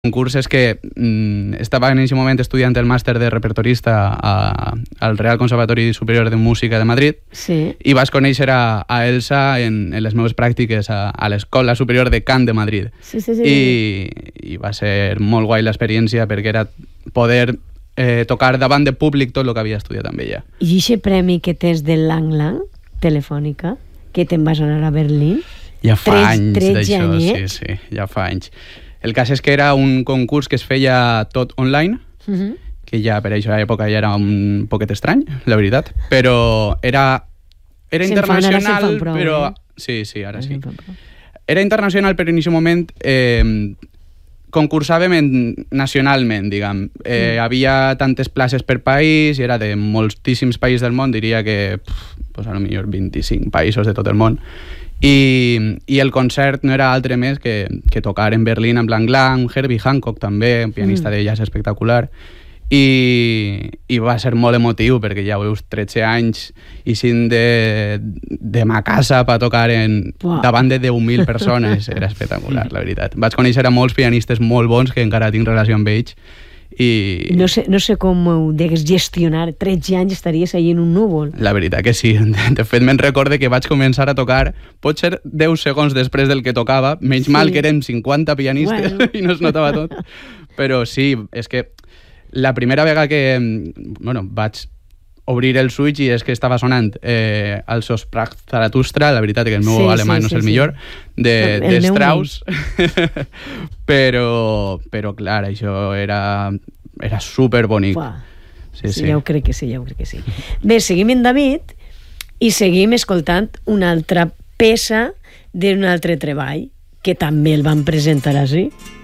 concurs és que estava en aquest moment estudiant el màster de repertorista al Real Conservatori Superior de Música de Madrid, Sí. i vas conèixer a Elsa en les meves pràctiques a l'Escola Superior de Cant de Madrid. Sí. I va ser molt guai l'experiència perquè era poder tocar davant de públic tot el que havia estudiat amb ella. I aquest premi que tens de Lang Lang, Telefònica, que te'n vas anar a Berlín... Ja fa anys 13 d'això, anyets. sí, ja fa anys. El cas és que era un concurs que es feia tot online, que ja per aquesta època ja era un poquet estrany, la veritat, però era internacional, però... Sí, ara sí. Era internacional, però en aquest moment concursàvem nacionalment, diguem. Havia tantes places per país i era de moltíssims països del món, diria que a lo millor 25 països de tot el món. I el concert no era altre més que tocar en Berlín amb Lang Lang, Herbie Hancock també, un pianista de jazz espectacular, i va ser molt emotiu perquè ja veus 13 anys i sin de ma casa per tocar davant de 10.000 persones. Era espectacular, la veritat. Vaig conèixer a molts pianistes molt bons que encara tinc relació amb ells. No sé com ho degues gestionar. 13 anys estaries allà en un núvol. La veritat que sí. De fet, me'n recorde que vaig començar a tocar potser 10 segons després del que tocava, menys mal que érem 50 pianistes i no es notava tot. Però sí, és que la primera vegada que vaig obrir el switch i és que estava sonant el Sprach Zarathustra, la veritat que el meu alemany no és el millor, de Strauss, però clar, això era superbonic. Sí, ja ho crec que sí. Bé, seguim en David i seguim escoltant una altra peça d'un altre treball que també el van presentar així.